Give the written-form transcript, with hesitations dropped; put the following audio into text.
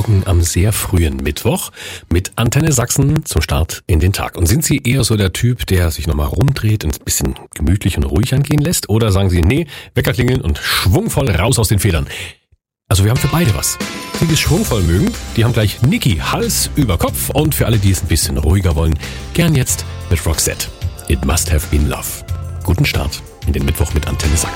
Morgen am sehr frühen Mittwoch mit Antenne Sachsen zum Start in den Tag. Und sind Sie eher so der Typ, der sich nochmal rumdreht und ein bisschen gemütlich und ruhig angehen lässt? Oder sagen Sie, nee, Wecker klingeln und schwungvoll raus aus den Federn? Also wir haben für beide was. Die es schwungvoll mögen, die haben gleich Niki Hals über Kopf. Und für alle, die es ein bisschen ruhiger wollen, gern jetzt mit Roxette. It Must Have Been Love. Guten Start in den Mittwoch mit Antenne Sachsen.